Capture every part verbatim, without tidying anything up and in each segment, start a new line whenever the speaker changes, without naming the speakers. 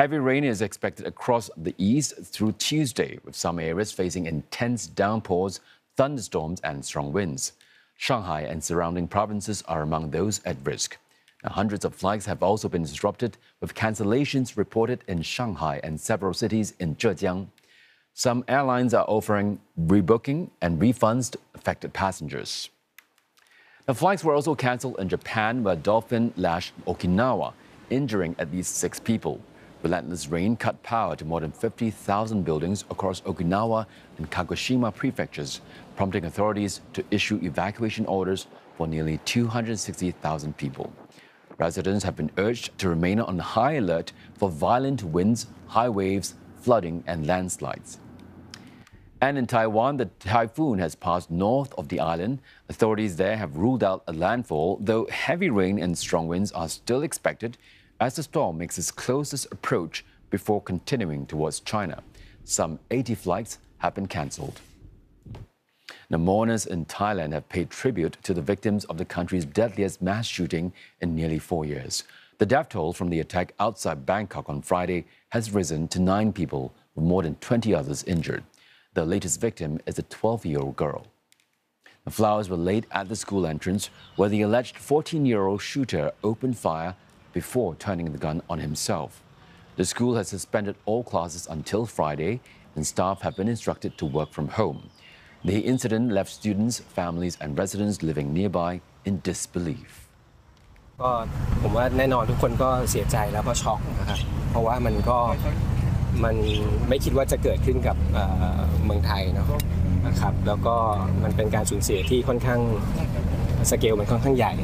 Heavy rain is expected across the east through Tuesday, with some areas facing intense downpours, thunderstorms and strong winds. Shanghai and surrounding provinces are among those at risk. Now, hundreds of flights have also been disrupted, with cancellations reported in Shanghai and several cities in Zhejiang. Some airlines are offering rebooking and refunds to affected passengers. The flights were also cancelled in Japan, where dolphin lashed Okinawa, injuring at least six people. Relentless rain cut power to more than fifty thousand buildings across Okinawa and Kagoshima prefectures, prompting authorities to issue evacuation orders for nearly two hundred sixty thousand people. Residents have been urged to remain on high alert for violent winds, high waves, flooding and landslides. And in Taiwan, the typhoon has passed north of the island. Authorities there have ruled out a landfall, though heavy rain and strong winds are still expected as the storm makes its closest approach before continuing towards China. Some eighty flights have been cancelled. The mourners in Thailand have paid tribute to the victims of the country's deadliest mass shooting in nearly four years. The death toll from the attack outside Bangkok on Friday has risen to nine people, with more than twenty others injured. The latest victim is a twelve-year-old girl. The flowers were laid at the school entrance, where the alleged fourteen-year-old shooter opened fire before turning the gun on himself. The school has suspended all classes until Friday, and staff have been instructed to work from home. The incident left students, families and residents living nearby in disbelief.
ก็ผมว่าแน่นอนทุกคนก็เสียใจแล้วก็ช็อกนะครับเพราะว่ามันก็มันไม่คิดว่าจะเกิดขึ้นกับเมืองไทยเนาะนะครับแล้วก็มันเป็นการสูญเสียที่ค่อนข้างสเกลมันค่อนข้างใหญ่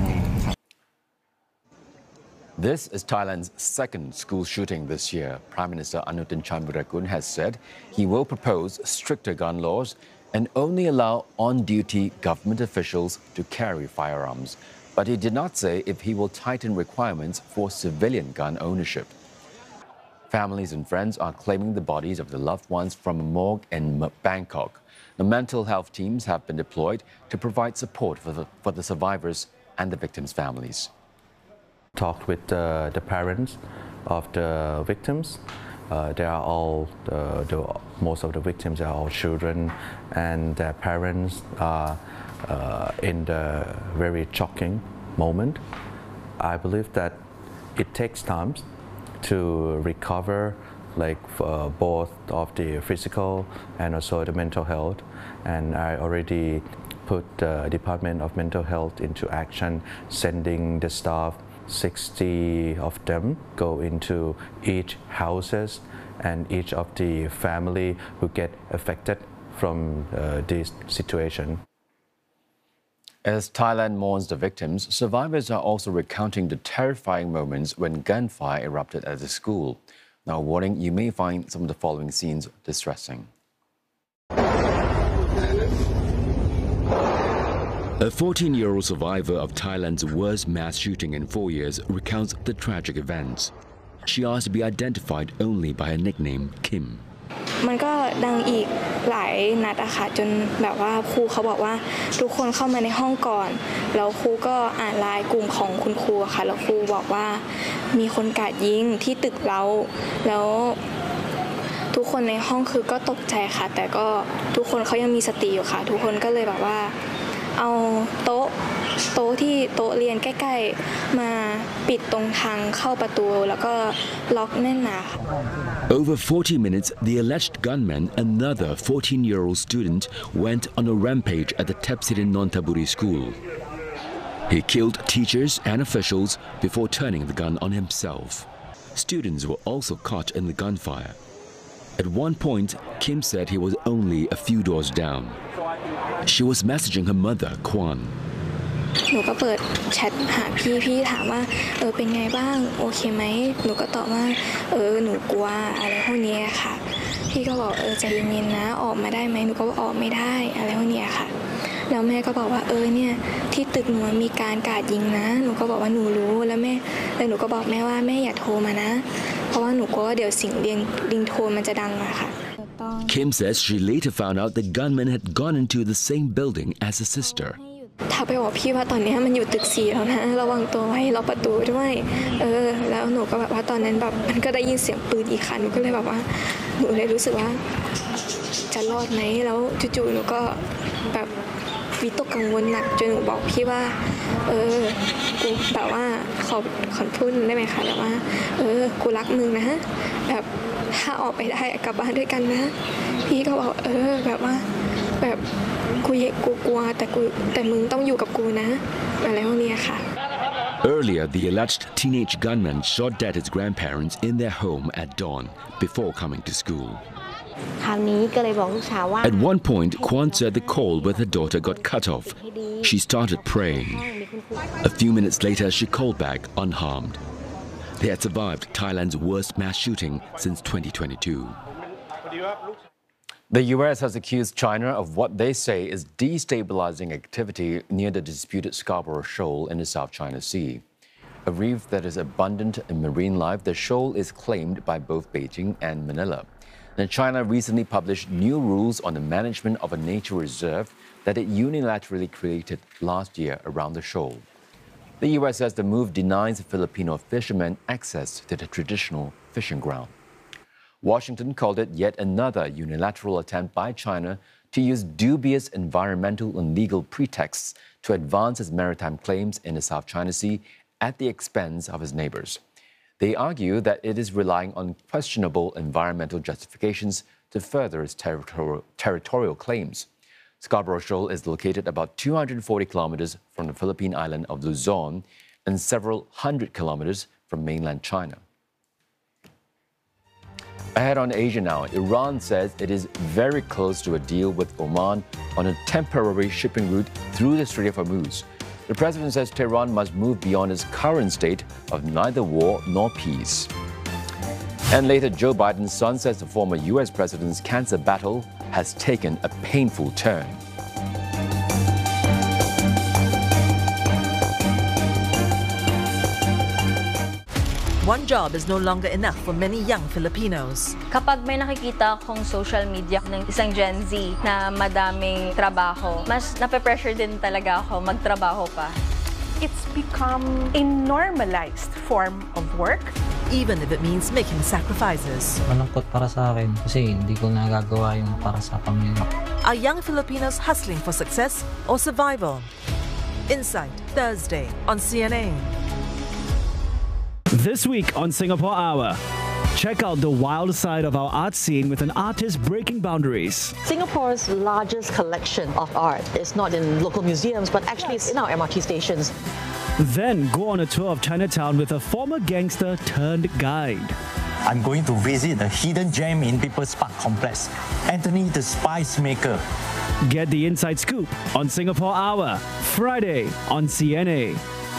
This is Thailand's second school shooting this year. Prime Minister Anutin Charnvirakul has said he will propose stricter gun laws and only allow on-duty government officials to carry firearms. But he did not say if he will tighten requirements for civilian gun ownership. Families and friends are claiming the bodies of the loved ones from a morgue in Bangkok. The mental health teams have been deployed to provide support for the, for the survivors and the victims' families.
Talked with uh, the parents of the victims. Uh, they are all, uh, the, most of the victims are all children, and their parents are uh, in the very shocking moment. I believe that it takes time to recover, like uh, both of the physical and also the mental health. And I already put the Department of Mental Health into action, sending the staff. sixty of them go into each houses and each of the family who get affected from uh, this situation.
As Thailand mourns the victims, survivors are also recounting the terrifying moments when gunfire erupted at the school. Now, a warning, you may find some of the following scenes distressing. A fourteen-year-old survivor of Thailand's worst mass shooting in four years recounts the tragic events. She asked to be identified only by her nickname, Kim.
มันก็ดังอีกหลายนัดอะค่ะจนแบบว่าครูเขาบอกว่าทุกคนเข้ามาในห้องก่อนแล้วครูก็อ่านไลน์กลุ่มของคุณครูค่ะแล้วครูบอกว่ามีคนกราดยิงที่ตึกเราแล้วทุกคนในห้องคือก็ตกใจค่ะแต่ก็ทุกคนเขายังมีสติอยู่ค่ะทุกคนก็เลยแบบว่าเอาโต๊ะโต๊ะที่โต๊ะเรียนใกล้ๆมาปิดตรงทางเข้าประตูแล้วก็ล็อกแน่นหนา
Over forty minutes, the alleged gunman, another fourteen-year-old student, went on a rampage at the Tepsirin Nontaburi school. He killed teachers and officials before turning the gun on himself. Students were also caught in the gunfire. At one point, Kim said he was only a few doors down. She was messaging her mother, Kwan.
หนูก็เปิดแชทหาพี่พี่ถามว่าเออเป็นไงบ้างโอเคไหมหนูก็ตอบว่าเออหนูกลัวอะไรพวกนี้ค่ะพี่ก็บอกเออใจเย็นๆนะออกมาได้ไหมหนูก็ว่าออกไม่ได้อะไรพวกนี้ค่ะแล้วแม่ก็บอกว่าเออเนี่ยที่ตึกหนูมีการกราดยิงนะหนูก็บอกว่าหนูรู้แล้วแม่แล้วหนูก็บอกแม่ว่าแม่อย่าโทรมานะเพราะว่าหนูกลัวว่าเดี๋ยวเสียงเรียงริงโทนมันจะดังอะค่ะ Kim
says she later found out the gunman had gone into the same building as her sister.
ทักไปบอกพี่ว่าตอนนี้มันอยู่ตึกสี่แล้วนะระวังตัวไว้ล็อกประตูด้วยเออแล้วหนูก็แบบว่าตอนนั้นแบบมันก็ได้ยินเสียงปืนอีกค่ะหนูก็เลยแบบว่าหนูเลยรู้สึกว่าจะรอดไหมแล้วจู่ๆหนูก็แบบวิตกกังวลหนักจนหนูบอกพี่ว่าเออกูแบบว่าขอขอพูดได้ไหมคะแบบว่าเออกูรักมึงนะแบบถ้าออกไปได้กลับบ้านด้วยกันนะพี่ก็บอกเออแบบว่าแบบกูกูกลัวแต่กูแต่มึงต้องอยู่กับกูนะอะไรพวกนี้ค่ะ
Earlier, the alleged teenage gunman shot dead his grandparents in their home at dawn before coming to school.
คราวนี้ก็เลยบอกลูกสาวว่า
At one point, Kwan said the call with her daughter got cut off. She started praying. A few minutes later, she called back unharmed. They had survived Thailand's worst mass shooting since twenty twenty-two.
The U S has accused China of what they say is destabilizing activity near the disputed Scarborough Shoal in the South China Sea. A reef that is abundant in marine life, the shoal is claimed by both Beijing and Manila. Now, China recently published new rules on the management of a nature reserve that it unilaterally created last year around the shoal. The U S says the move denies Filipino fishermen access to the traditional fishing ground. Washington called it yet another unilateral attempt by China to use dubious environmental and legal pretexts to advance its maritime claims in the South China Sea at the expense of its neighbors. They argue that it is relying on questionable environmental justifications to further its territorial, territorial claims. Scarborough Shoal is located about two hundred forty kilometers from the Philippine island of Luzon and several hundred kilometers from mainland China. Ahead on Asia now, Iran says it is very close to a deal with Oman on a temporary shipping route through the Strait of Hormuz. The president says Tehran must move beyond its current state of neither war nor peace. And later, Joe Biden's son says the former U S president's cancer battle has taken a painful turn.
One job is no longer enough for many young Filipinos.
Kapag may nakikita akong social media ng isang Gen Z na madaming trabaho, mas nape-pressure din talaga ako magtrabaho pa.
It's become a normalized form of work.
Even if it means making sacrifices.
Malungkot para sa akin kasi hindi ko nagagawa yung para sa pamilya.
Are young Filipinos hustling for success or survival? Insight, Thursday on C N A.
This week on Singapore Hour, check out the wild side of our art scene with an artist breaking boundaries.
Singapore's largest collection of art is not in local museums, but actually it's in our M R T stations.
Then go on a tour of Chinatown with a former gangster turned guide.
I'm going to visit the hidden gem in People's Park Complex, Anthony the Spice Maker.
Get the inside scoop on Singapore Hour, Friday on C N A.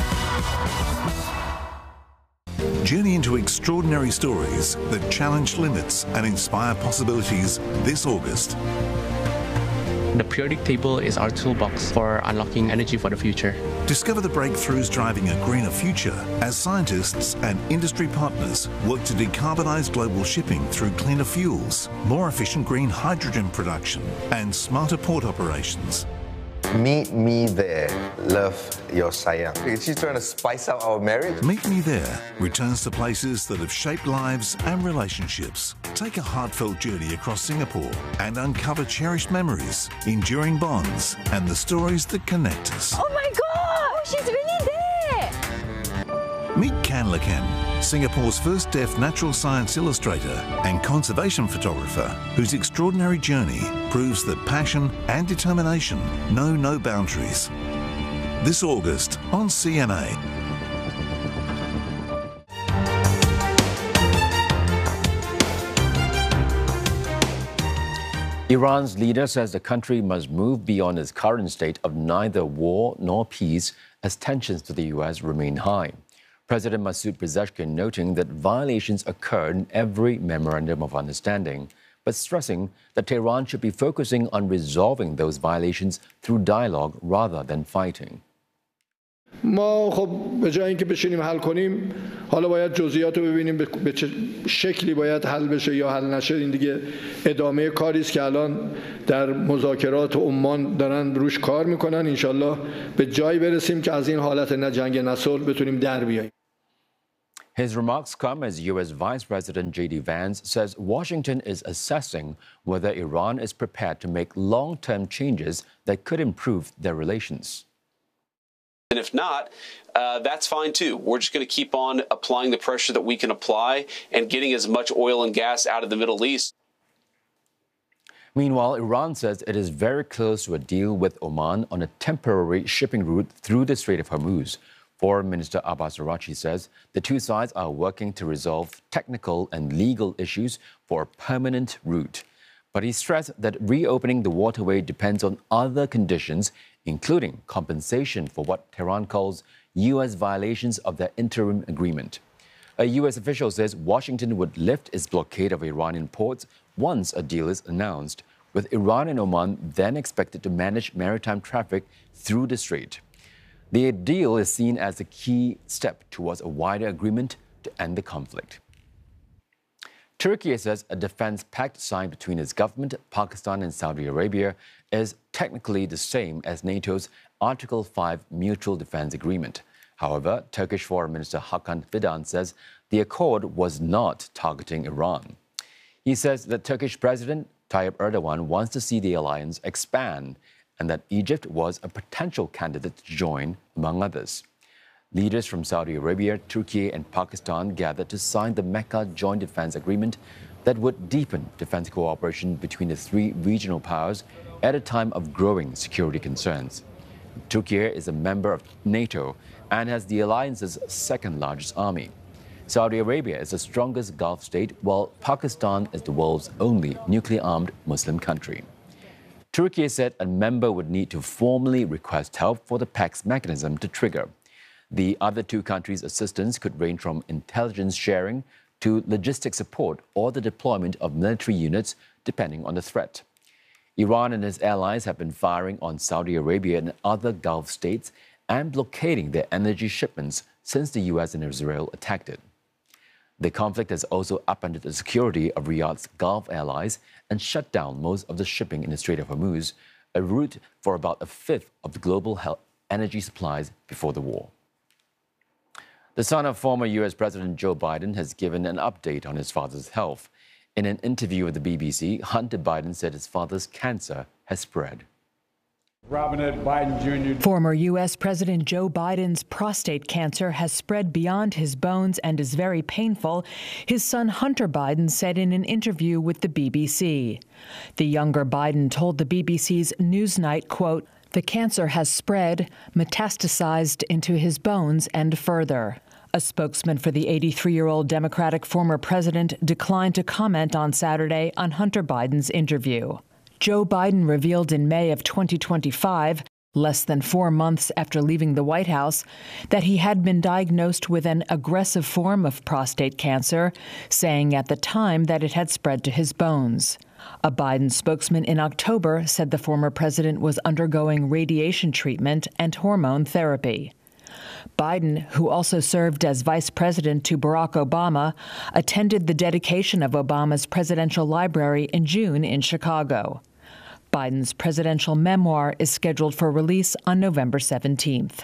Journey into extraordinary stories that challenge limits and inspire possibilities this August.
The periodic table is our toolbox for unlocking energy for the future.
Discover the breakthroughs driving a greener future as scientists and industry partners work to decarbonize global shipping through cleaner fuels, more efficient green hydrogen production, and smarter port operations.
Meet me there. Love your sayang. She's trying to spice up our marriage.
Meet Me There returns to places that have shaped lives and relationships. Take a heartfelt journey across Singapore and uncover cherished memories, enduring bonds, and the stories that connect us.
Oh my God! She's really there!
Meet Kan Lakan, Singapore's first deaf natural science illustrator and conservation photographer, whose extraordinary journey proves that passion and determination know no boundaries. This August on C N A.
Iran's leader says the country must move beyond its current state of neither war nor peace as tensions to the U S remain high. President Masoud Pezeshkian noting that violations occur in every memorandum of understanding, but stressing that Tehran should be focusing on resolving those violations through dialogue rather than fighting.
ما خب به جای اینکه بشینیم حل کنیم حالا باید جزئیات رو ببینیم به چه شکلی باید حل بشه یا حل نشه. این دیگه ادامه کاری است که الان در مذاکرات عمان دارن روش کار میکنن. انشالله به جایی برسیم که از این حالت نه جنگ نه صلح بتونیم در بیاییم.
His remarks come as U S Vice President J D Vance says Washington is assessing whether Iran is prepared to make long-term changes that could improve their relations.
And if not, uh, that's fine too. We're just going to keep on applying the pressure that we can apply and getting as much oil and gas out of the Middle East.
Meanwhile, Iran says it is very close to a deal with Oman on a temporary shipping route through the Strait of Hormuz. Foreign Minister Abbas Araghchi says the two sides are working to resolve technical and legal issues for a permanent route. But he stressed that reopening the waterway depends on other conditions, including compensation for what Tehran calls U S violations of their interim agreement. A U S official says Washington would lift its blockade of Iranian ports once a deal is announced, with Iran and Oman then expected to manage maritime traffic through the strait. The deal is seen as a key step towards a wider agreement to end the conflict. Turkey says a defense pact signed between its government, Pakistan and Saudi Arabia is technically the same as NATO's Article five Mutual Defense Agreement. However, Turkish Foreign Minister Hakan Fidan says the accord was not targeting Iran. He says that Turkish President Tayyip Erdogan wants to see the alliance expand and that Egypt was a potential candidate to join, among others. Leaders from Saudi Arabia, Turkey and Pakistan gathered to sign the Mecca Joint Defense Agreement that would deepen defense cooperation between the three regional powers at a time of growing security concerns. Turkey is a member of NATO and has the alliance's second largest army. Saudi Arabia is the strongest Gulf state, while Pakistan is the world's only nuclear-armed Muslim country. Turkey said a member would need to formally request help for the pact's mechanism to trigger. The other two countries' assistance could range from intelligence sharing to logistic support or the deployment of military units, depending on the threat. Iran and its allies have been firing on Saudi Arabia and other Gulf states and blockading their energy shipments since the U S and Israel attacked it. The conflict has also upended the security of Riyadh's Gulf allies and shut down most of the shipping in the Strait of Hormuz, a route for about a fifth of the global energy supplies before the war. The son of former U S President Joe Biden has given an update on his father's health. In an interview with the B B C, Hunter Biden said his father's cancer has spread.
Robert Biden Junior
Former U S President Joe Biden's prostate cancer has spread beyond his bones and is very painful, his son Hunter Biden said in an interview with the B B C. The younger Biden told the B B C's Newsnight, quote, "The cancer has spread, metastasized into his bones and further." A spokesman for the eighty-three-year-old Democratic former president declined to comment on Saturday on Hunter Biden's interview. Joe Biden revealed in May of twenty twenty-five, less than four months after leaving the White House, that he had been diagnosed with an aggressive form of prostate cancer, saying at the time that it had spread to his bones. A Biden spokesman in October said the former president was undergoing radiation treatment and hormone therapy. Biden, who also served as vice president to Barack Obama, attended the dedication of Obama's presidential library in June in Chicago. Biden's presidential memoir is scheduled for release on November seventeenth.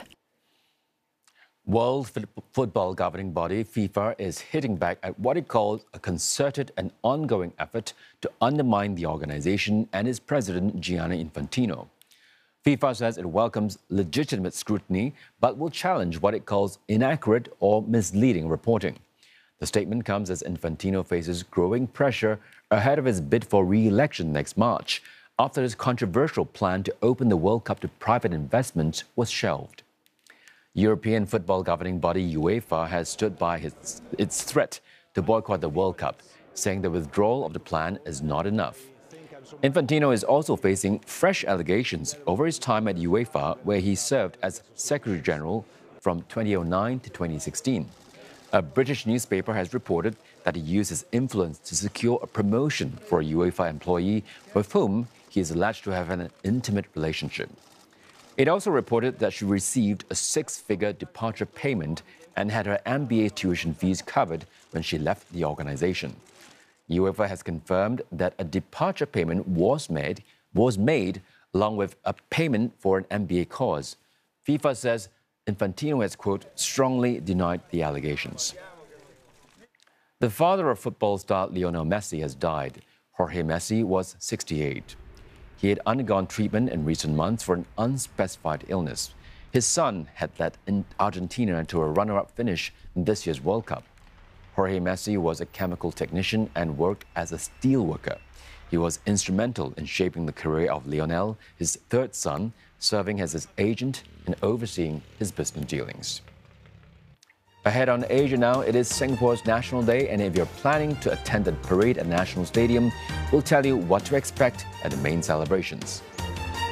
World Football Governing Body, FIFA, is hitting back at what it calls a concerted and ongoing effort to undermine the organization and its president, Gianni Infantino. FIFA says it welcomes legitimate scrutiny, but will challenge what it calls inaccurate or misleading reporting. The statement comes as Infantino faces growing pressure ahead of his bid for re-election next March, after his controversial plan to open the World Cup to private investment was shelved. European football governing body UEFA has stood by his, its threat to boycott the World Cup, saying the withdrawal of the plan is not enough. Infantino is also facing fresh allegations over his time at UEFA, where he served as Secretary General from two thousand nine to twenty sixteen. A British newspaper has reported that he used his influence to secure a promotion for a UEFA employee with whom he is alleged to have an intimate relationship. It also reported that she received a six-figure departure payment and had her M B A tuition fees covered when she left the organization. UEFA has confirmed that a departure payment was made, was made along with a payment for an M B A course. FIFA says Infantino has, quote, strongly denied the allegations. The father of football star Lionel Messi has died. Jorge Messi was sixty-eight. He had undergone treatment in recent months for an unspecified illness. His son had led Argentina to a runner-up finish in this year's World Cup. Jorge Messi was a chemical technician and worked as a steel worker. He was instrumental in shaping the career of Lionel, his third son, serving as his agent and overseeing his business dealings. Ahead on Asia Now, it is Singapore's National Day, and if you're planning to attend the parade at National Stadium, we'll tell you what to expect at the main celebrations.